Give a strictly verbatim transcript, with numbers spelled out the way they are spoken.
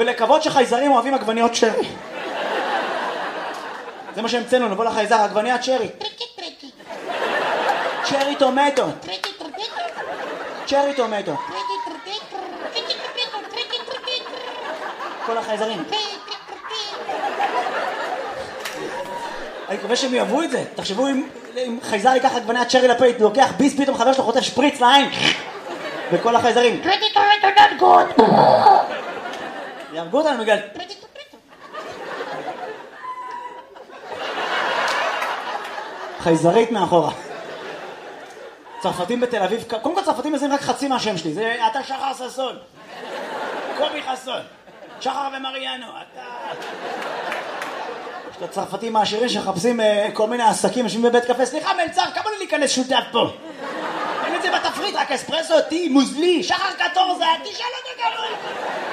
ולקוות שחייזרים אוהבים עגבניות שרי. זה מה שהמצאנו, נבוא לחייזר, עגבניית צ'רי. צ'רי טומטו. צ'רי טומטו. כל החייזרים. אני מקווה שהם יאהבו את זה. תחשבו אם, אם חייזר ייקח עגבניית צ'רי לפית, לוקח ביס, פתאום חבר שלו חוטף שפריץ לעין. וכל החייזרים. יהרגו אותנו בגלל... חייזרית מאחורה. צרפתים בתל אביב, קודם כל צרפתים מזים רק חצי מהשם שלי, זה אתה שחר ססון, קובי חסון, שחר ומריאנו, אתה... יש לצרפתים העשירים שחפשים כל מיני עסקים, יושבים בבית קפה, סליחה מלצר, כמה לי להיכנס שותף פה? אין את זה בתפריט, רק אספרסו, טי, מוזלי, שחר קטורזה, תשאל אותו כמה.